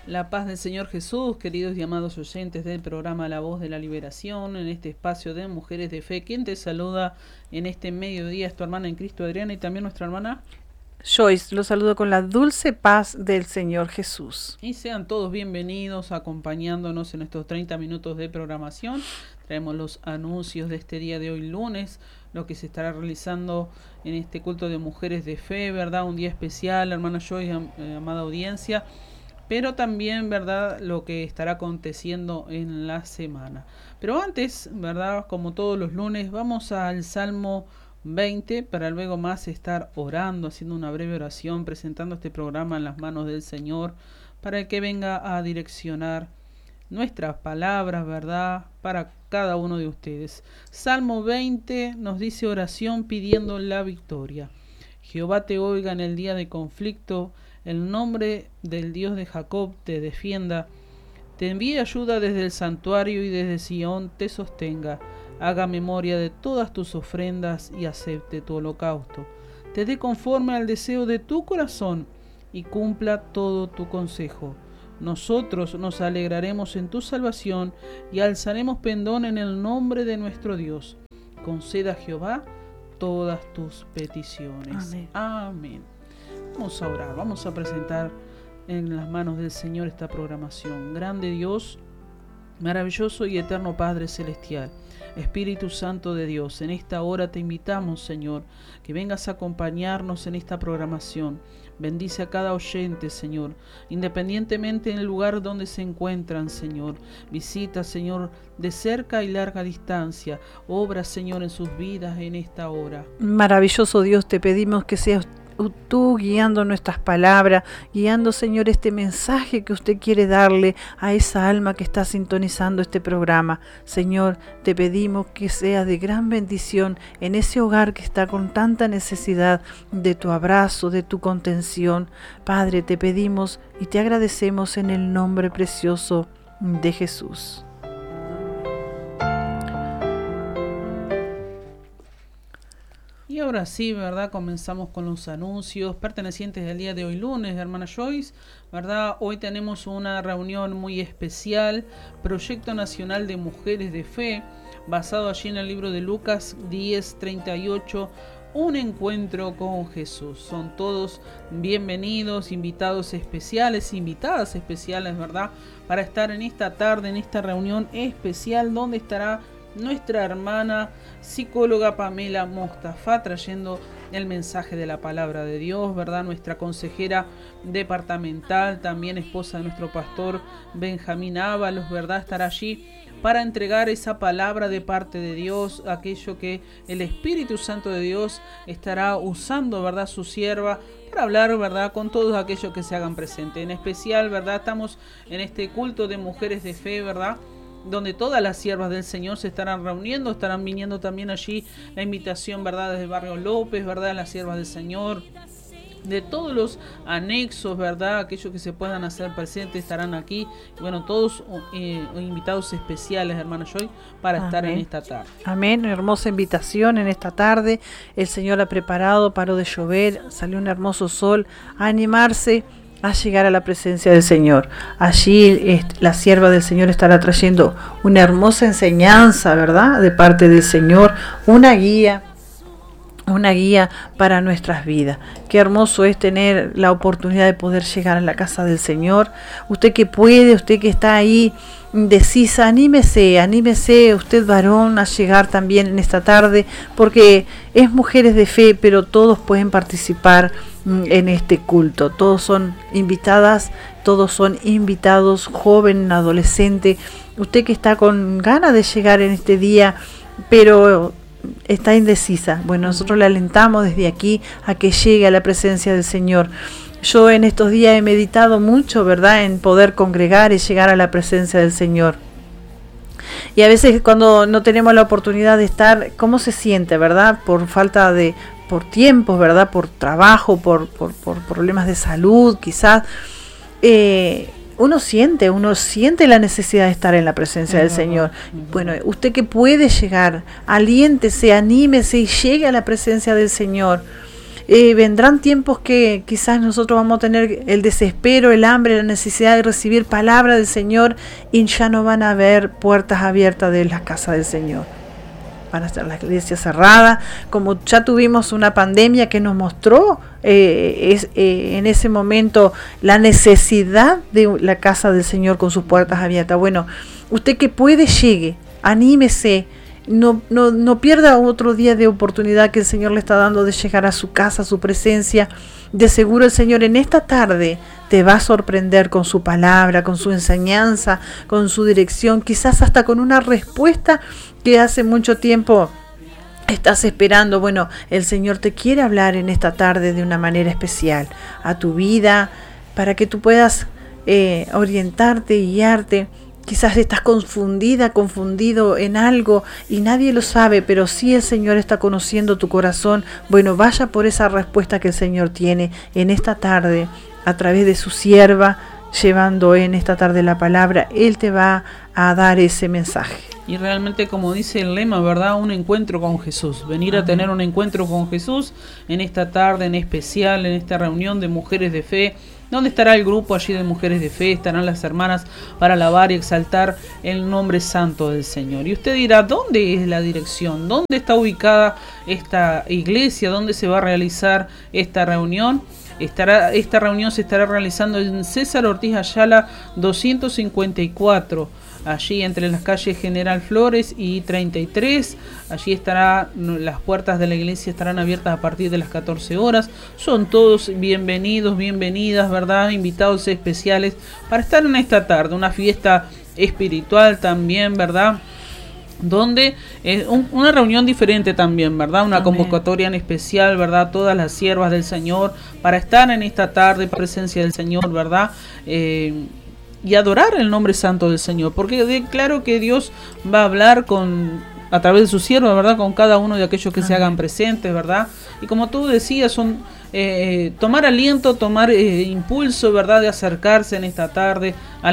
La paz del Señor Jesús, queridos y amados oyentes del programa La Voz de la Liberación, en este espacio de Mujeres de Fe. Quien te saluda en este mediodía es tu hermana en Cristo, Adriana, y también nuestra hermana Joyce. Los saludo con la dulce paz del Señor Jesús. Y sean todos bienvenidos acompañándonos en estos 30 minutos de programación. Traemos los anuncios de este día de hoy, lunes, lo que se estará realizando en este culto de Mujeres de Fe, ¿verdad? Un día especial, hermana Joyce, amada audiencia. Pero también, ¿verdad?, lo que estará aconteciendo en la semana. Pero antes, ¿verdad?, como todos los lunes, vamos al Salmo 20 para luego más estar orando, haciendo una breve oración, presentando este programa en las manos del Señor, para que venga a direccionar nuestras palabras, ¿verdad?, para cada uno de ustedes. Salmo 20 nos dice oración pidiendo la victoria. Jehová te oiga en el día de conflicto, el nombre del Dios de Jacob te defienda, te envíe ayuda desde el santuario y desde Sión te sostenga, haga memoria de todas tus ofrendas y acepte tu holocausto, te dé conforme al deseo de tu corazón y cumpla todo tu consejo. Nosotros nos alegraremos en tu salvación y alzaremos pendón en el nombre de nuestro Dios. Conceda a Jehová todas tus peticiones. Amén. Amén. Vamos a orar, vamos a presentar en las manos del Señor esta programación. Grande Dios, maravilloso y eterno Padre Celestial, Espíritu Santo de Dios, en esta hora te invitamos, Señor, que vengas a acompañarnos en esta programación. Bendice a cada oyente, Señor, independientemente en el lugar donde se encuentran, Señor. Visita, Señor, de cerca y larga distancia. Obra, Señor, en sus vidas en esta hora. Maravilloso Dios, te pedimos que seas tú guiando nuestras palabras, guiando, Señor, este mensaje que usted quiere darle a esa alma que está sintonizando este programa. Señor, te pedimos que sea de gran bendición en ese hogar que está con tanta necesidad de tu abrazo, de tu contención. Padre, te pedimos y te agradecemos en el nombre precioso de Jesús. Y ahora sí, ¿verdad? Comenzamos con los anuncios pertenecientes del día de hoy lunes, hermana Joyce, ¿verdad? Hoy tenemos una reunión muy especial, Proyecto Nacional de Mujeres de Fe, basado allí en el libro de Lucas 10:38, un encuentro con Jesús. Son todos bienvenidos, invitados especiales, invitadas especiales, ¿verdad? Para estar en esta tarde, en esta reunión especial donde estará nuestra hermana psicóloga Pamela Mostafa trayendo el mensaje de la palabra de Dios, ¿verdad? Nuestra consejera departamental, también esposa de nuestro pastor Benjamín Ábalos, ¿verdad? Estará allí para entregar esa palabra de parte de Dios, aquello que el Espíritu Santo de Dios estará usando, ¿verdad? Su sierva para hablar, ¿verdad? Con todos aquellos que se hagan presentes. En especial, ¿verdad? Estamos en este culto de Mujeres de Fe, ¿verdad?, donde todas las siervas del Señor se estarán reuniendo, estarán viniendo también allí la invitación, ¿verdad?, desde el barrio López, ¿verdad?, las siervas del Señor, de todos los anexos, ¿verdad?, aquellos que se puedan hacer presentes estarán aquí. Bueno, todos invitados especiales, hermana Joy, para estar en esta tarde. Amén, hermosa invitación en esta tarde. El Señor ha preparado, paró de llover, salió un hermoso sol, a animarse a llegar a la presencia del Señor. Allí la sierva del Señor estará trayendo una hermosa enseñanza, ¿verdad?, de parte del Señor, una guía para nuestras vidas. Qué hermoso es tener la oportunidad de poder llegar a la casa del Señor. Usted que puede, usted que está ahí indecisa, anímese, usted varón, a llegar también en esta tarde, porque es Mujeres de Fe, pero todos pueden participar en este culto. Todos son invitadas, todos son invitados, joven, adolescente. Usted que está con ganas de llegar en este día, pero está indecisa. Bueno, nosotros le alentamos desde aquí a que llegue a la presencia del Señor. Yo en estos días he meditado mucho, ¿verdad?, en poder congregar y llegar a la presencia del Señor. Y a veces cuando no tenemos la oportunidad de estar, ¿cómo se siente, verdad? Por falta de, por tiempos, ¿verdad? Por trabajo, por problemas de salud, quizás. Uno siente la necesidad de estar en la presencia del Señor. Bueno, usted que puede llegar, aliéntese, anímese y llegue a la presencia del Señor. vendrán tiempos que quizás nosotros vamos a tener el desespero, el hambre, la necesidad de recibir palabra del Señor y ya no van a haber puertas abiertas de la casa del Señor. Van a estar las iglesias cerradas, como ya tuvimos una pandemia que nos mostró en ese momento la necesidad de la casa del Señor con sus puertas abiertas. Bueno, usted que puede, llegue, anímese, no pierda otro día de oportunidad que el Señor le está dando de llegar a su casa, a su presencia. De seguro el Señor en esta tarde te va a sorprender con su palabra, con su enseñanza, con su dirección, quizás hasta con una respuesta que hace mucho tiempo estás esperando. Bueno, el Señor te quiere hablar en esta tarde de una manera especial a tu vida, para que tú puedas orientarte, guiarte. Quizás estás confundida, confundido en algo y nadie lo sabe, pero sí el Señor está conociendo tu corazón. Bueno, vaya por esa respuesta que el Señor tiene en esta tarde a través de su sierva, llevando en esta tarde la palabra. Él te va a dar ese mensaje. Y realmente, como dice el lema, ¿verdad? Un encuentro con Jesús. Venir a tener un encuentro con Jesús en esta tarde en especial, en esta reunión de mujeres de fe, donde estará el grupo allí de mujeres de fe, estarán las hermanas para alabar y exaltar el nombre santo del Señor. Y usted dirá, ¿dónde es la dirección? ¿Dónde está ubicada esta iglesia? ¿Dónde se va a realizar esta reunión? Esta reunión se estará realizando en César Ortiz Ayala 254, allí entre las calles General Flores y 33. Allí estará, las puertas de la iglesia estarán abiertas a partir de las 14 horas. Son todos bienvenidos, bienvenidas, ¿verdad? Invitados especiales para estar en esta tarde, una fiesta espiritual también, ¿verdad? Donde una reunión diferente también, ¿verdad? Una convocatoria en especial, ¿verdad? Todas las siervas del Señor para estar en esta tarde en presencia del Señor, ¿verdad? Y adorar el nombre santo del Señor, porque claro que Dios va a hablar a través de su sierva, ¿verdad? Con cada uno de aquellos que se hagan presentes, ¿verdad? Y como tú decías, son tomar aliento, tomar impulso, ¿verdad? De acercarse en esta tarde a